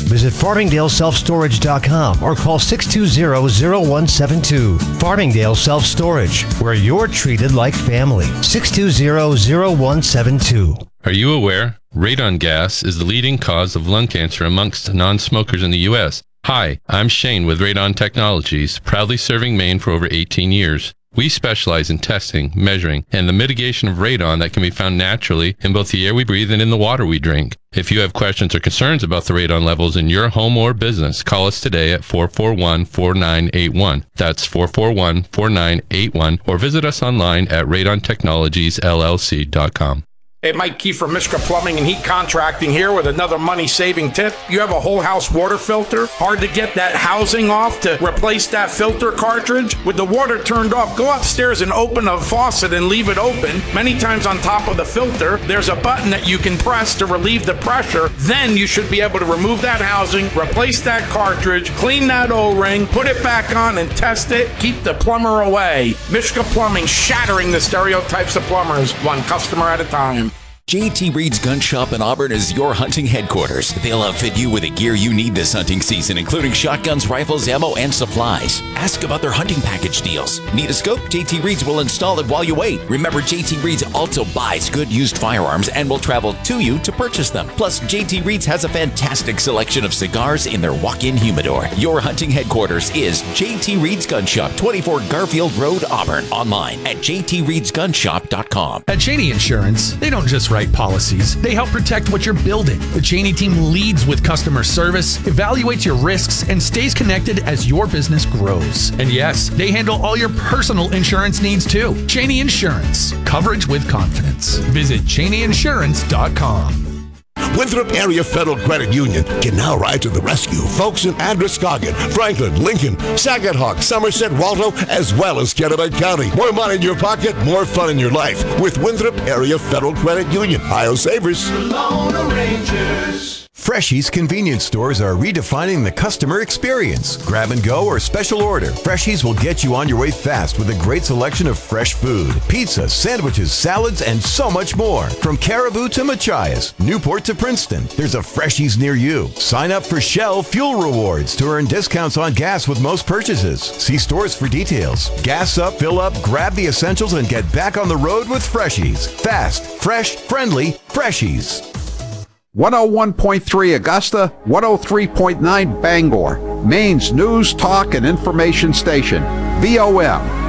Visit FarmingdaleSelfStorage.com or call 620-0172. Farmingdale Self-Storage, where you're treated like family. 620-0172. Are you aware? Radon gas is the leading cause of lung cancer amongst non-smokers in the U.S. Hi, I'm Shane with Radon Technologies, proudly serving Maine for over 18 years. We specialize in testing, measuring, and the mitigation of radon that can be found naturally in both the air we breathe and in the water we drink. If you have questions or concerns about the radon levels in your home or business, call us today at 441-4981. That's 441-4981, or visit us online at radontechnologiesllc.com. Hey, Mike Key from Mishka Plumbing and Heat Contracting here with another money-saving tip. You have a whole house water filter? Hard to get that housing off to replace that filter cartridge? With the water turned off, go upstairs and open a faucet and leave it open. Many times on top of the filter, there's a button that you can press to relieve the pressure. Then you should be able to remove that housing, replace that cartridge, clean that O-ring, put it back on and test it. Keep the plumber away. Mishka Plumbing, shattering the stereotypes of plumbers, one customer at a time. J.T. Reed's Gun Shop in Auburn is your hunting headquarters. They'll outfit you with the gear you need this hunting season, including shotguns, rifles, ammo, and supplies. Ask about their hunting package deals. Need a scope? J.T. Reed's will install it while you wait. Remember, J.T. Reed's also buys good used firearms and will travel to you to purchase them. Plus, J.T. Reed's has a fantastic selection of cigars in their walk-in humidor. Your hunting headquarters is J.T. Reed's Gun Shop, 24 Garfield Road, Auburn. Online at jtreedsgunshop.com. At Cheney Insurance, they don't just write policies, they help protect what you're building. The Cheney team leads with customer service, evaluates your risks, and stays connected as your business grows. And yes, they handle all your personal insurance needs too. Cheney Insurance, coverage with confidence. Visit CheneyInsurance.com. Winthrop Area Federal Credit Union can now ride to the rescue. Folks in Androscoggin, Franklin, Lincoln, Saginaw, Somerset, Waldo, as well as Kennebec County. More money in your pocket, more fun in your life. With Winthrop Area Federal Credit Union. Ohio Savers. Lone Rangers. Freshies convenience stores are redefining the customer experience. Grab and go or special order. Freshies will get you on your way fast with a great selection of fresh food. Pizza, sandwiches, salads, and so much more. From Caribou to Machias, Newport to Princeton, there's a Freshies near you. Sign up for Shell Fuel Rewards to earn discounts on gas with most purchases. See stores for details. Gas up, fill up, grab the essentials, and get back on the road with Freshies. Fast, fresh, friendly Freshies. 101.3 Augusta, 103.9 Bangor, Maine's news, talk, and information station, VOM.